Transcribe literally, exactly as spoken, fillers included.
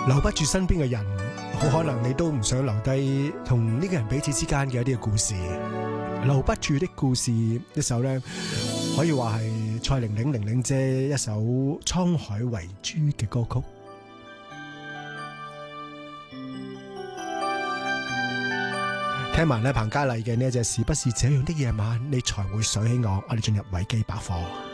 留不住身邊嘅人，好可能你都唔想留低同呢個人彼此之間嘅一啲嘅故事。留不住的故事，一首呢可以話係蔡玲玲玲玲姐一首滄海遺珠嘅歌曲。聽埋咧彭嘉麗嘅呢一隻是不是這樣的夜晚你才會想起我，我哋進入維基百科。